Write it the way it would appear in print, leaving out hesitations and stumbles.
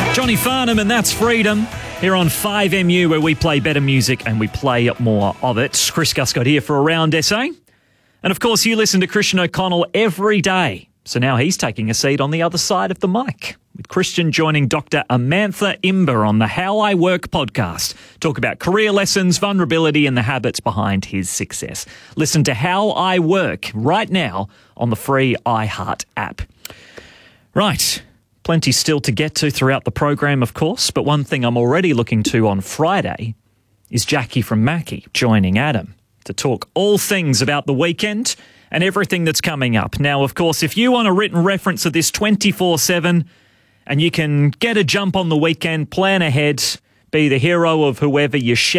Johnny Farnham, and that's Freedom, here on 5MU, where we play better music and we play more of it. Chris Guscott here for Around SA. And of course, you listen to Christian O'Connell every day. So now he's taking a seat on the other side of the mic, with Christian joining Dr. Amantha Imber on the How I Work podcast. Talk about career lessons, vulnerability, and the habits behind his success. Listen to How I Work right now on the free iHeart app. Right. Plenty still to get to throughout the program, of course, but one thing I'm already looking to on Friday is Jackie from Mackie joining Adam to talk all things about the weekend and everything that's coming up. Now, of course, if you want a written reference of this 24/7 and you can get a jump on the weekend, plan ahead, be the hero of whoever you